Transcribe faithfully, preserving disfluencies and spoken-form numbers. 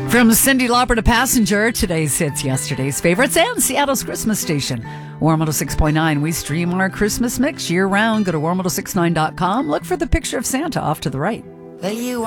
From Cyndi Lauper to Passenger, today's hits, yesterday's favorites, and Seattle's Christmas station. Warm one oh six point nine. We stream our Christmas mix year-round. Go to warm one oh six point nine dot com. Look for the picture of Santa off to the right. That you